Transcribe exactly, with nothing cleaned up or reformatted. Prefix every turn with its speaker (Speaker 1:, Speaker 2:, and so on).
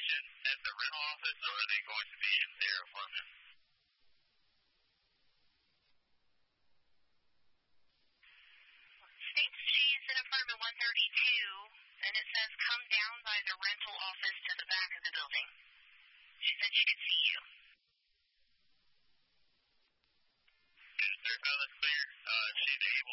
Speaker 1: location at the rental office, or are they going to be in their apartment?
Speaker 2: States she's in apartment one thirty-two, and it says come down by the rental office to the back of the building. She said she could see you.
Speaker 1: Okay, sir, that's clear. Uh, she's able